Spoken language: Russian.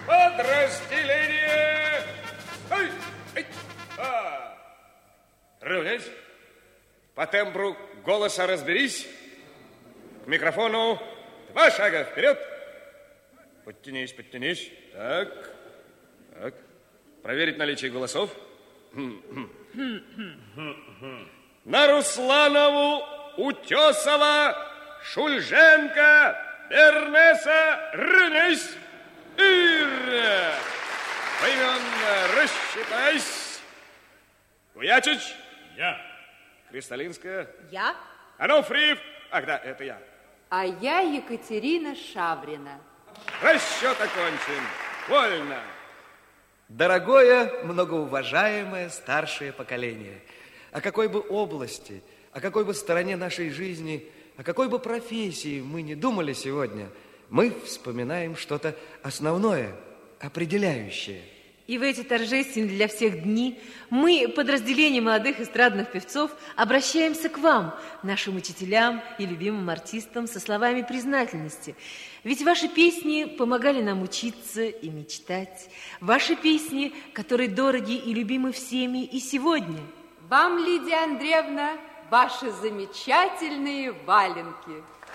Подразделение! Равняйсь. По тембру голоса разберись. К микрофону 2 шага вперед. Подтянись, подтянись. Так. Проверить наличие голосов. На Русланову, Утесова, Шульженко, Бернеса, равняйсь. Ира! Поименно рассчитайся. Куячич? Я. Кристалинская? Я. Ануфриев? Ах, да, это я. А я Екатерина Шаврина. Расчет окончен. Вольно. Дорогое, многоуважаемое старшее поколение, о какой бы области, о какой бы стороне нашей жизни, о какой бы профессии мы не думали сегодня, мы вспоминаем что-то основное, определяющее. И в эти торжественные для всех дни мы, подразделение молодых эстрадных певцов, обращаемся к вам, нашим учителям и любимым артистам, со словами признательности. Ведь ваши песни помогали нам учиться и мечтать. Ваши песни, которые дороги и любимы всеми и сегодня. Вам, Лидия Андреевна, ваши замечательные валенки.